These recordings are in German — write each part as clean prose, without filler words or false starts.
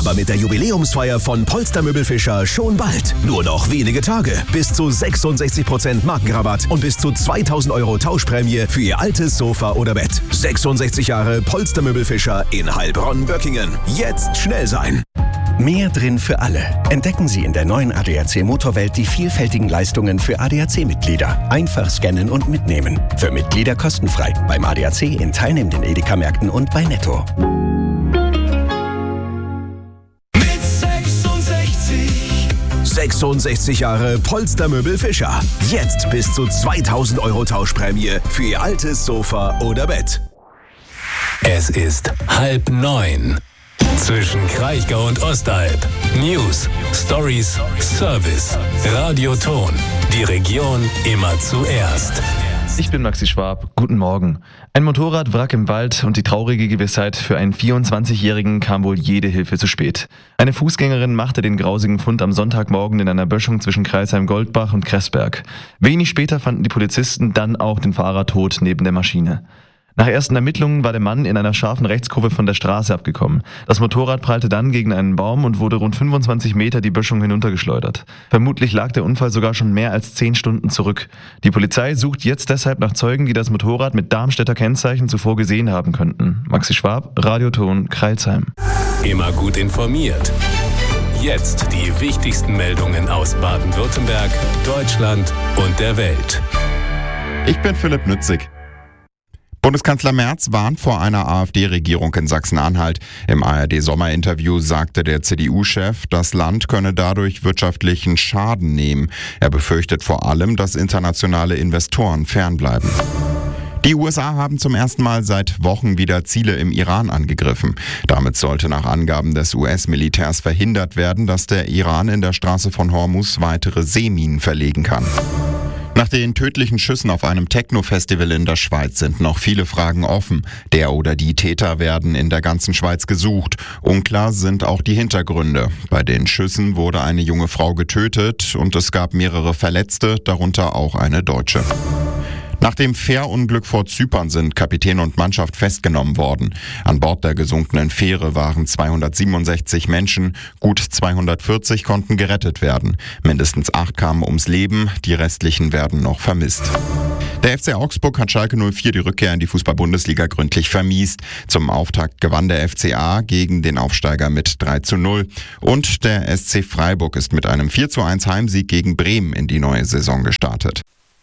Aber mit der Jubiläumsfeier von Polster Möbelfischer schon bald. Nur noch wenige Tage. Bis zu 66% Markenrabatt und bis zu 2.000 € Tauschprämie für Ihr altes Sofa oder Bett. 66 Jahre Polster Möbelfischer in Heilbronn-Böckingen. Jetzt schnell sein. Mehr drin für alle. Entdecken Sie in der neuen ADAC Motorwelt die vielfältigen Leistungen für ADAC-Mitglieder. Einfach scannen und mitnehmen. Für Mitglieder kostenfrei. Beim ADAC in teilnehmenden Edeka-Märkten und bei Netto. Mit 66 Jahre Polster Möbelfischer. Jetzt bis zu 2.000 € Tauschprämie für Ihr altes Sofa oder Bett. Es ist 8:30. Zwischen Kraichgau und Ostalb. News, Stories, Service. Radioton. Die Region immer zuerst. Ich bin Maxi Schwab. Guten Morgen. Ein Motorradwrack im Wald und die traurige Gewissheit, für einen 24-Jährigen kam wohl jede Hilfe zu spät. Eine Fußgängerin machte den grausigen Fund am Sonntagmorgen in einer Böschung zwischen Crailsheim-Goldbach und Kressberg. Wenig später fanden die Polizisten dann auch den Fahrer tot neben der Maschine. Nach ersten Ermittlungen war der Mann in einer scharfen Rechtskurve von der Straße abgekommen. Das Motorrad prallte dann gegen einen Baum und wurde rund 25 Meter die Böschung hinuntergeschleudert. Vermutlich lag der Unfall sogar schon mehr als 10 Stunden zurück. Die Polizei sucht jetzt deshalb nach Zeugen, die das Motorrad mit Darmstädter Kennzeichen zuvor gesehen haben könnten. Maxi Schwab, Radioton, Crailsheim. Immer gut informiert. Jetzt die wichtigsten Meldungen aus Baden-Württemberg, Deutschland und der Welt. Ich bin Philipp Nützig. Bundeskanzler Merz warnt vor einer AfD-Regierung in Sachsen-Anhalt. Im ARD-Sommerinterview sagte der CDU-Chef, das Land könne dadurch wirtschaftlichen Schaden nehmen. Er befürchtet vor allem, dass internationale Investoren fernbleiben. Die USA haben zum ersten Mal seit Wochen wieder Ziele im Iran angegriffen. Damit sollte nach Angaben des US-Militärs verhindert werden, dass der Iran in der Straße von Hormuz weitere Seeminen verlegen kann. Nach den tödlichen Schüssen auf einem Techno-Festival in der Schweiz sind noch viele Fragen offen. Der oder die Täter werden in der ganzen Schweiz gesucht. Unklar sind auch die Hintergründe. Bei den Schüssen wurde eine junge Frau getötet und es gab mehrere Verletzte, darunter auch eine Deutsche. Nach dem Fährunglück vor Zypern sind Kapitän und Mannschaft festgenommen worden. An Bord der gesunkenen Fähre waren 267 Menschen, gut 240 konnten gerettet werden. Mindestens 8 kamen ums Leben, die restlichen werden noch vermisst. Der FC Augsburg hat Schalke 04 die Rückkehr in die Fußball-Bundesliga gründlich vermiest. Zum Auftakt gewann der FCA gegen den Aufsteiger mit 3:0. Und der SC Freiburg ist mit einem 4:1 Heimsieg gegen Bremen in die neue Saison gestartet.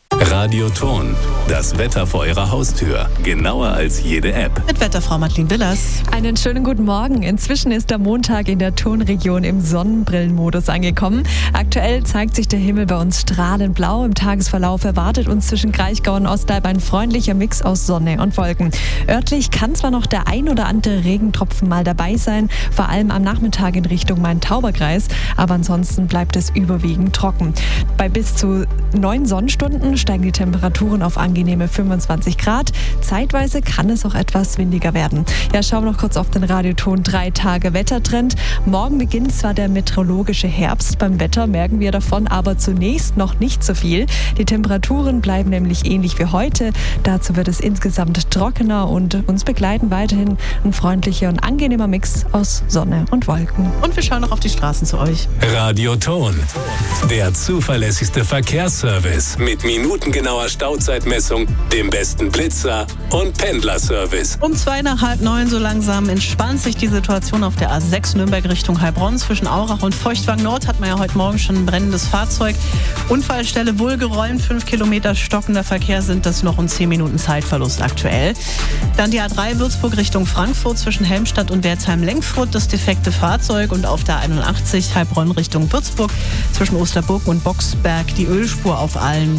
Radioton. Das Wetter vor Ihrer Haustür. Genauer als jede App. Mit Wetterfrau Madeleine Willers. Einen schönen guten Morgen. Inzwischen ist der Montag in der Tonregion im Sonnenbrillenmodus angekommen. Aktuell zeigt sich der Himmel bei uns strahlend blau. Im Tagesverlauf erwartet uns zwischen Kraichgau und Ostalb ein freundlicher Mix aus Sonne und Wolken. Örtlich kann zwar noch der ein oder andere Regentropfen mal dabei sein, vor allem am Nachmittag in Richtung Main-Tauber-Kreis, aber ansonsten bleibt es überwiegend trocken. Bei bis zu 9 Sonnenstunden steigen die Temperaturen auf angenehme 25 Grad. Zeitweise kann es auch etwas windiger werden. Ja, schauen wir noch kurz auf den Radioton 3 Tage Wettertrend. Morgen beginnt zwar der meteorologische Herbst. Beim Wetter merken wir davon aber zunächst noch nicht so viel. Die Temperaturen bleiben nämlich ähnlich wie heute. Dazu wird es insgesamt trockener und uns begleiten weiterhin ein freundlicher und angenehmer Mix aus Sonne und Wolken. Und wir schauen noch auf die Straßen zu euch. Radioton. Der zuverlässigste Verkehrsservice mit minutengenauer Stauzeitmessung, dem besten Blitzer und Pendlerservice. Um 8:02 so langsam entspannt sich die Situation auf der A6 Nürnberg Richtung Heilbronn. Zwischen Aurach und Feuchtwang Nord hat man ja heute Morgen schon ein brennendes Fahrzeug. Unfallstelle wohlgeräumt, 5 Kilometer stockender Verkehr sind das noch und 10 Minuten Zeitverlust aktuell. Dann die A3 Würzburg Richtung Frankfurt zwischen Helmstadt und Wertheim-Lenkfurt das defekte Fahrzeug und auf der 81 Heilbronn Richtung Würzburg zwischen Osterburg und Boxberg die Ölspur auf allen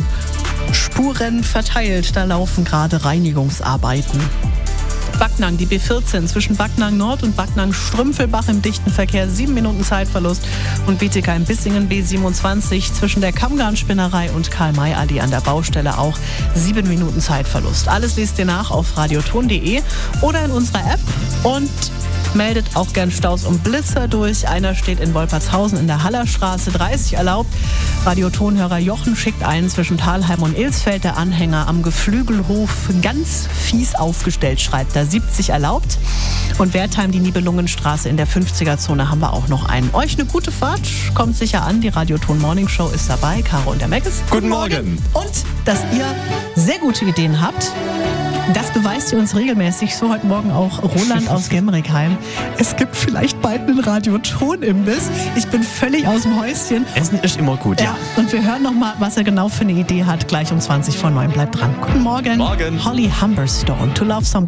Spuren verteilt. Da laufen gerade Reinigungsarbeiten. Backnang, die B14 zwischen Backnang Nord und Backnang Strümpfelbach im dichten Verkehr 7 Minuten Zeitverlust und Bietigheim-Bissingen B27 zwischen der Kammgarn-Spinnerei und Karl-May-Allee an der Baustelle auch 7 Minuten Zeitverlust. Alles lest ihr nach auf radioton.de oder in unserer App und meldet auch gern Staus und Blitzer durch. Einer steht in Wolpertshausen in der Hallerstraße, 30 erlaubt. Radiotonhörer Jochen schickt einen zwischen Thalheim und Ilsfeld. Der Anhänger am Geflügelhof ganz fies aufgestellt, schreibt er, 70 erlaubt. Und Wertheim, die Nibelungenstraße in der 50er-Zone haben wir auch noch einen. Euch eine gute Fahrt, kommt sicher an. Die Radioton Morning Show ist dabei. Caro und der Meggis. Guten Morgen. Und dass ihr sehr gute Ideen habt. Das beweist ihr uns regelmäßig, so heute Morgen auch Roland aus Gemrickheim. Es gibt vielleicht bald einen Radioton-Imbiss. Ich bin völlig aus dem Häuschen. Essen ist immer gut, ja. Und wir hören nochmal, was er genau für eine Idee hat, gleich um 20 vor 9. Bleibt dran. Guten Morgen. Morgen. Holly Humberstone, To Love Somebody.